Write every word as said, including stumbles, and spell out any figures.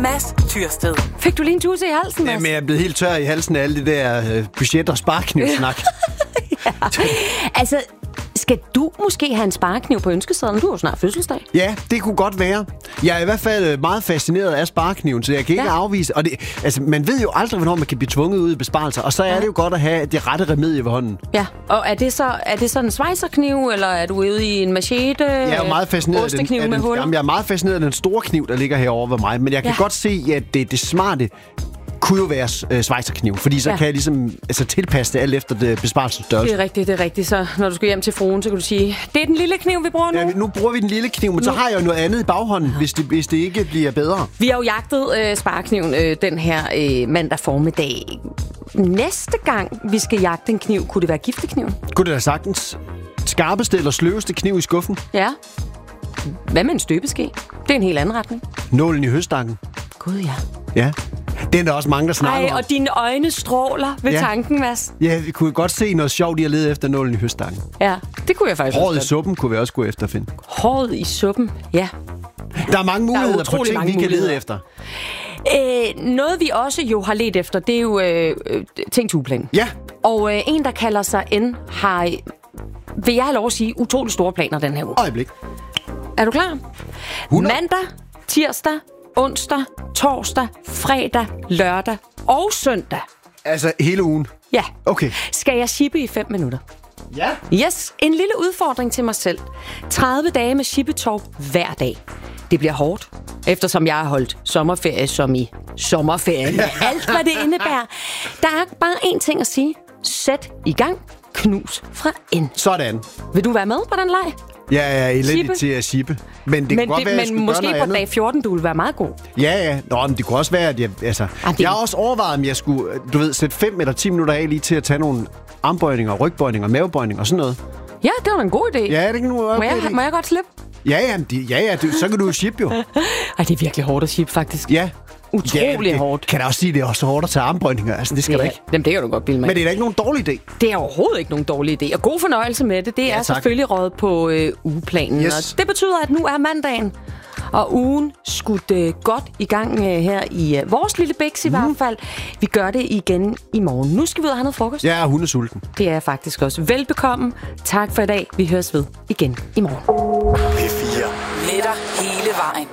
Mads Tyrsted. Fik du lige en tusse i halsen, Mads? Jamen, jeg er blevet helt tør i halsen af alle det der øh, budget- og sparknivsnak. Ja. Altså, skal du måske have en sparekniv på ønskesedlen? Du har jo snart fødselsdag. Ja, det kunne godt være. Jeg er i hvert fald meget fascineret af sparekniven, så jeg kan ikke ja. afvise. Og det, altså, man ved jo aldrig, hvornår man kan blive tvunget ud i besparelser. Og så er ja. det jo godt at have det rette remedie ved hånden. Ja, og er det så, er det så en schweizerkniv, eller er du ude i en machete? Jeg er jo meget fascineret af den, af den, jamen, jeg er meget fascineret af den store kniv, der ligger herovre ved mig. Men jeg kan ja. godt se, at det, det smarte kunne jo være øh, schweizerkniv, fordi så ja. kan jeg ligesom altså, tilpasse det alt efter det besparelsens størrelse. Det er rigtigt, det er rigtigt. Så når du skal hjem til fruen, så kan du sige, det er den lille kniv, vi bruger nu. Ja, nu bruger vi den lille kniv, men nu. så har jeg jo noget andet i baghånden, ja. hvis, det, hvis det ikke bliver bedre. Vi har jo jagtet øh, sparekniven øh, den her øh, mandag formiddag. Næste gang, vi skal jagte en kniv, kunne det være giftekniven? Kunne det da sagtens skarpeste eller sløveste kniv i skuffen? Ja. Hvad med en støbeske? Det er en helt anden retning. Nålen i høstakken. Gud, ja. Ja. Det er der også mange, der snakker om. Ej, og dine øjne stråler ved ja. tanken, Mads. Ja, vi kunne godt se noget sjovt i at lede efter nålen i høstakken. Ja, det kunne jeg faktisk Håret i suppen kunne vi også gå efter at finde. Håret i suppen, ja. Der er mange muligheder på ting, vi kan lede efter. Øh, noget, vi også jo har let efter, det er jo øh, ting til ugeplanen. Ja. Og øh, en, der kalder sig N, har, vil jeg have lov at sige, utroligt store planer den her uge. Øjeblik. Er du klar? hundrede Mandag, tirsdag, onsdag, torsdag, fredag, lørdag og søndag. Altså hele ugen? Ja. Okay. Skal jeg shippe i fem minutter? Ja. Yes, en lille udfordring til mig selv. tredive dage med shippetov hver dag. Det bliver hårdt, eftersom jeg har holdt sommerferie som i sommerferie. Med alt, hvad det indebærer. Der er bare én ting at sige. Sæt i gang. Knus fra N. Sådan. Vil du være med på den leg? Ja, jeg er elendig til at shippe. Men det men kan godt det, være, men måske på dag fjorten, du vil være meget god. Ja, ja. Nå, men det kunne også være, at jeg... Altså, ah, jeg har også overvejet, om jeg skulle, du ved, sætte fem eller ti minutter af lige til at tage nogle armbøjninger, rygbøjninger, mavebøjninger og sådan noget. Ja, det var da en god idé. Ja, det kan nu må, jeg, må jeg godt slippe? Ja, ja, det, ja, ja det, så kan du jo shippe jo. Ej, det er virkelig hårdt at shippe, faktisk. Ja. Utrolig ja, hårdt. Kan jeg også sige, det er også hårdt at tage armbøjninger. Altså, det skal ja, der ikke. Jamen, det kan du godt bilde mig. Men det er da ikke nogen dårlig idé. Det er overhovedet ikke nogen dårlig idé. Og god fornøjelse med det. Det ja, er tak. selvfølgelig røget på øh, ugeplanen. Yes. Og det betyder, at nu er mandagen. Og ugen skudt øh, godt i gang øh, her i øh, vores lille bæks i mm. hvert fald. Vi gør det igen i morgen. Nu skal vi ud og have noget frokost. Jeg er hundesulten. Det er jeg faktisk også. Velbekomme. Tak for i dag. Vi høres ved igen i morgen. P fire. Med dig hele vejen.